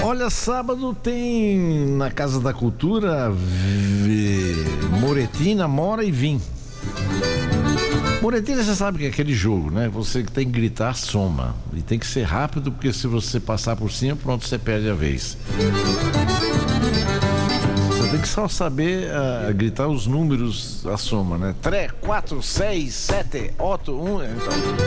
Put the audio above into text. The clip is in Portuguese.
Olha, sábado tem na Casa da Cultura Moretina, Mora e Vim. Moretina, você sabe que é aquele jogo, né? Você tem que gritar, soma. E tem que ser rápido, porque se você passar por cima, pronto, você perde a vez. Você tem que só saber gritar os números, a soma, né? 3, 4, 6, 7, 8, 1. Então,